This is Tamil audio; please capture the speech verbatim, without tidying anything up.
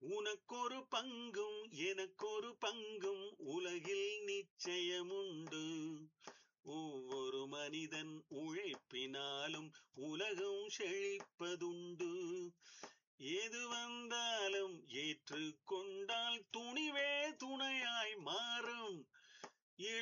உனக்கொரு பங்கும் எனக்கொரு பங்கும் உலகில் நிச்சயமுண்டு. ஒவ்வொரு மனிதன் உழைப்பினாலும் உலகம் செழிப்பதுண்டு. எது வந்தாலும் ஏற்றுக்கொள்